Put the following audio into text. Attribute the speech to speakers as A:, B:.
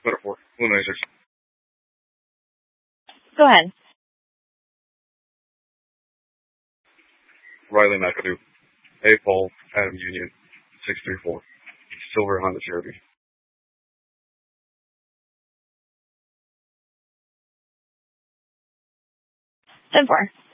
A: Letter 4. Blue 96.
B: Go ahead.
A: Riley McAdoo. A. Paul, Adam Union. 634. Silver Honda Cherokee.
B: 10-4.